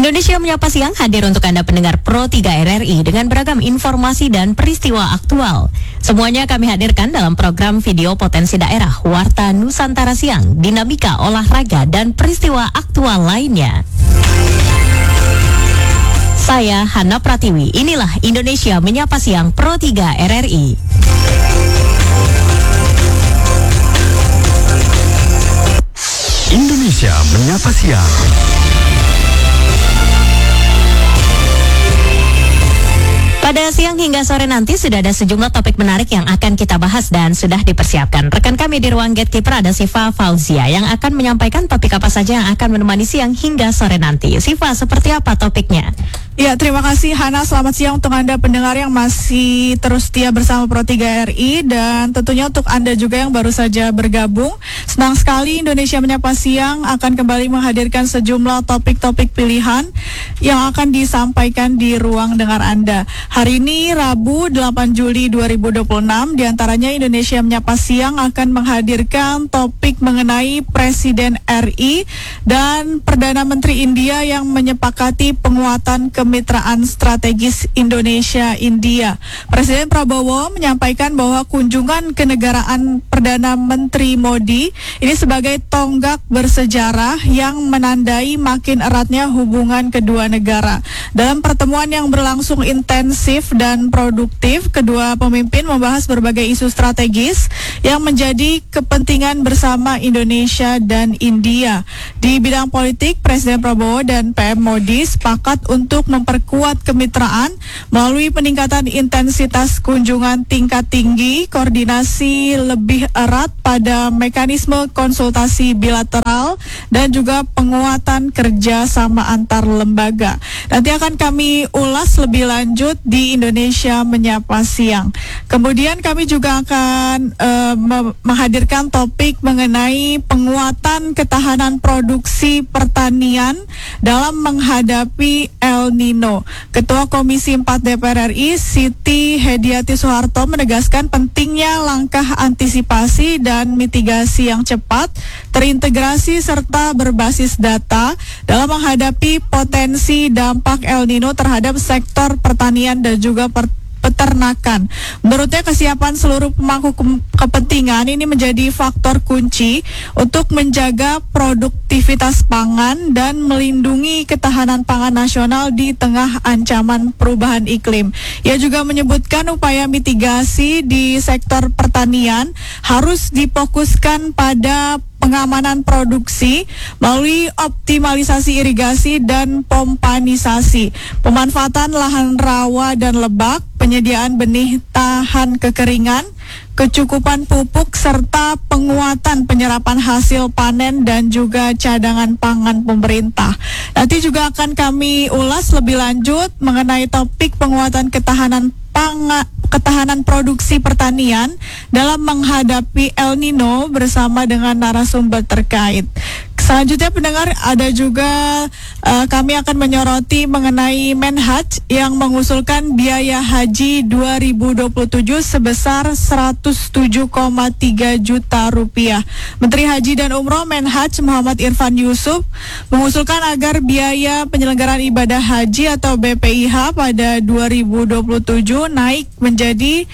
Indonesia Menyapa Siang hadir untuk Anda pendengar Pro 3 RRI dengan beragam informasi dan peristiwa aktual. Semuanya kami hadirkan dalam program video Potensi Daerah, Warta Nusantara Siang, dinamika olahraga dan peristiwa aktual lainnya. Saya Hana Pratiwi, inilah Indonesia Menyapa Siang Pro 3 RRI. Indonesia Menyapa Siang. Pada siang hingga sore nanti sudah ada sejumlah topik menarik yang akan kita bahas dan sudah dipersiapkan. Rekan kami di ruang Gatekeeper ada Siva Fauzia yang akan menyampaikan topik apa saja yang akan menemani siang hingga sore nanti. Siva, seperti apa topiknya? Ya, terima kasih Hana. Selamat siang untuk Anda pendengar yang masih terus setia bersama Pro 3 RI, dan tentunya untuk Anda juga yang baru saja bergabung. Senang sekali Indonesia Menyapa Siang akan kembali menghadirkan sejumlah topik-topik pilihan yang akan disampaikan di ruang dengar Anda. Hari ini Rabu 8 Juli 2026, diantaranya Indonesia Menyapa Siang akan menghadirkan topik mengenai Presiden RI dan Perdana Menteri India yang menyepakati penguatan kemitraan strategis Indonesia-India. Presiden Prabowo menyampaikan bahwa kunjungan kenegaraan Perdana Menteri Modi ini sebagai tonggak bersejarah yang menandai makin eratnya hubungan kedua negara. Dalam pertemuan yang berlangsung intensif dan produktif, kedua pemimpin membahas berbagai isu strategis yang menjadi kepentingan bersama Indonesia dan India. Di bidang politik, Presiden Prabowo dan PM Modi sepakat untuk memperkuat kemitraan melalui peningkatan intensitas kunjungan tingkat tinggi, koordinasi lebih erat pada mekanisme konsultasi bilateral, dan juga penguatan kerjasama antar lembaga. Nanti akan kami ulas lebih lanjut di Indonesia Menyapa Siang. Kemudian kami juga akan menghadirkan topik mengenai penguatan ketahanan produksi pertanian dalam menghadapi El Nino. Ketua Komisi 4 DPR RI Siti Hediati Soeharto menegaskan pentingnya langkah antisipasi dan mitigasi yang cepat, terintegrasi serta berbasis data dalam menghadapi potensi dampak El Nino terhadap sektor pertanian dan juga peternakan. Menurutnya kesiapan seluruh pemangku kepentingan ini menjadi faktor kunci untuk menjaga produktivitas pangan dan melindungi ketahanan pangan nasional di tengah ancaman perubahan iklim. Ia juga menyebutkan upaya mitigasi di sektor pertanian harus difokuskan pada pengamanan produksi melalui optimalisasi irigasi dan pompanisasi, pemanfaatan lahan rawa dan lebak, penyediaan benih tahan kekeringan, kecukupan pupuk, serta penguatan penyerapan hasil panen dan juga cadangan pangan pemerintah. Nanti juga akan kami ulas lebih lanjut mengenai topik penguatan ketahanan produksi pertanian dalam menghadapi El Nino bersama dengan narasumber terkait. Selanjutnya pendengar, ada juga kami akan menyoroti mengenai Menhaj yang mengusulkan biaya haji 2027 sebesar 107,3 juta rupiah. Menteri Haji dan Umroh Menhaj Muhammad Irfan Yusuf mengusulkan agar biaya penyelenggaraan ibadah haji atau BPIH pada 2027 naik menjadi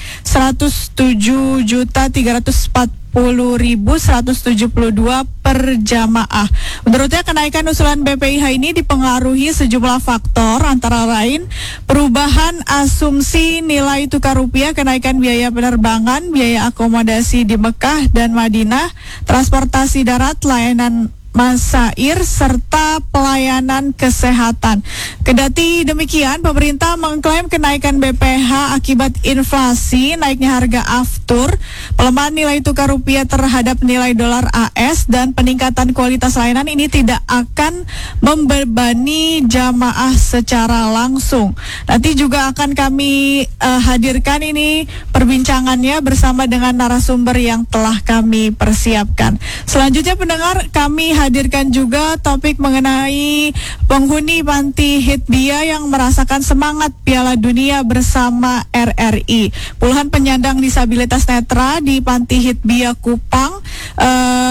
107.340.172 per jamaah. Menurutnya kenaikan usulan BPIH ini dipengaruhi sejumlah faktor, antara lain perubahan asumsi nilai tukar rupiah, kenaikan biaya penerbangan, biaya akomodasi di Mekah dan Madinah, transportasi darat, layanan masair, serta pelayanan kesehatan. Kendati demikian, pemerintah mengklaim kenaikan BPH akibat inflasi, naiknya harga aftur, pelemahan nilai tukar rupiah terhadap nilai dolar AS, dan peningkatan kualitas layanan ini tidak akan membebani jamaah secara langsung. Nanti juga akan kami hadirkan ini perbincangannya bersama dengan narasumber yang telah kami persiapkan. Selanjutnya pendengar, kami hadirkan juga topik mengenai penghuni panti Hidbia yang merasakan semangat Piala Dunia bersama RRI. Puluhan penyandang disabilitas netra di panti Hidbia Kupang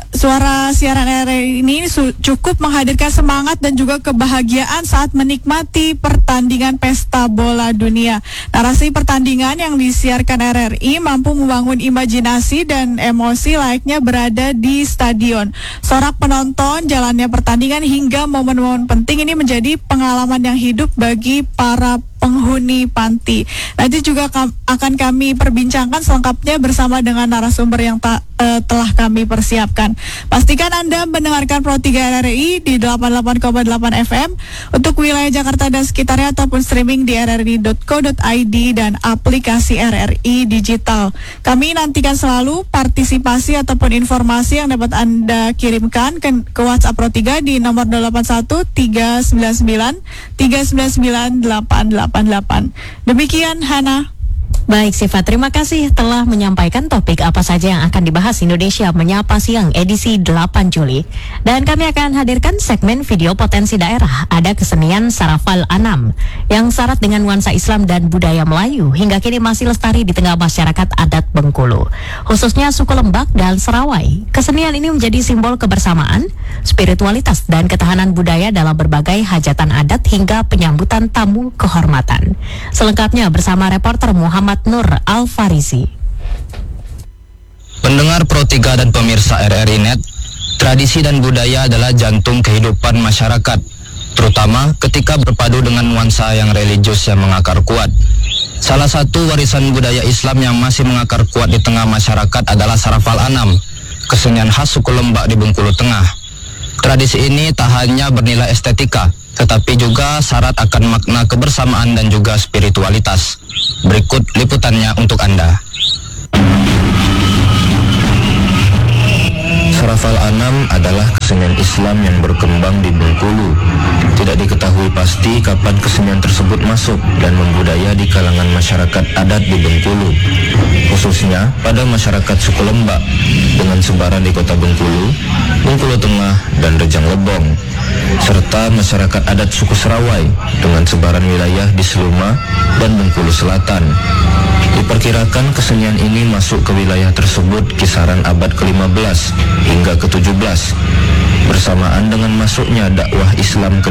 suara siaran RRI ini cukup menghadirkan semangat dan juga kebahagiaan saat menikmati pertandingan pesta bola dunia. Narasi pertandingan yang disiarkan RRI mampu membangun imajinasi dan emosi layaknya berada di stadion. Sorak penonton, jalannya pertandingan hingga momen-momen penting ini menjadi pengalaman yang hidup bagi para penghuni panti. Nanti juga akan kami perbincangkan selengkapnya bersama dengan narasumber yang telah kami persiapkan. Pastikan Anda mendengarkan Pro 3 RRI di 88,8 FM untuk wilayah Jakarta dan sekitarnya ataupun streaming di rri.co.id dan aplikasi RRI Digital. Kami nantikan selalu partisipasi ataupun informasi yang dapat Anda kirimkan ke WhatsApp Pro 3 di nomor 81 399 399 888. Demikian Hana. Baik Siva, terima kasih telah menyampaikan topik apa saja yang akan dibahas Indonesia Menyapa Siang edisi 8 Juli. Dan kami akan hadirkan segmen video potensi daerah. Ada kesenian Sarafal Anam yang syarat dengan nuansa Islam dan budaya Melayu hingga kini masih lestari di tengah masyarakat adat Bengkulu, khususnya suku Lembak dan Serawai. Kesenian ini menjadi simbol kebersamaan, spiritualitas dan ketahanan budaya dalam berbagai hajatan adat hingga penyambutan tamu kehormatan. Selengkapnya bersama reporter Muhammad Nur Al-Farisi. Pendengar Pro 3 dan pemirsa RRI Net, tradisi dan budaya adalah jantung kehidupan masyarakat, terutama ketika berpadu dengan nuansa yang religius yang mengakar kuat. Salah satu warisan budaya Islam yang masih mengakar kuat di tengah masyarakat adalah Sarafal Anam, kesenian khas suku Lembak di Bengkulu Tengah. Tradisi ini tak hanya bernilai estetika, tetapi juga syarat akan makna kebersamaan dan juga spiritualitas. Berikut liputannya untuk Anda. Sarafal Anam adalah kesenian Islam yang berkembang di Bengkulu. Tidak diketahui pasti kapan kesenian tersebut masuk dan membudaya di kalangan masyarakat adat di Bengkulu, khususnya pada masyarakat suku Lembak dengan sebaran di kota Bengkulu, Bengkulu Tengah, dan Rejang Lebong, serta masyarakat adat suku Serawai dengan sebaran wilayah di Seluma dan Bengkulu Selatan. Diperkirakan kesenian ini masuk ke wilayah tersebut kisaran abad ke-15 hingga ke-17 bersamaan dengan masuknya dakwah Islam ke